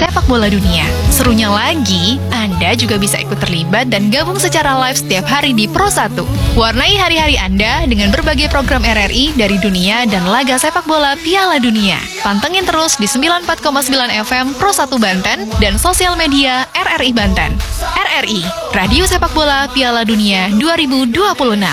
sepak bola dunia. Serunya lagi, Anda juga bisa ikut terlibat dan gabung secara live setiap hari di Pro 1. Warnai hari-hari Anda dengan berbagai program RRI dari dunia dan laga sepak bola Piala Dunia. Pantengin terus di 94,9 FM Pro 1 Banten dan sosial media RRI Banten. RRI, Radio Sepak Bola Piala Dunia 2026.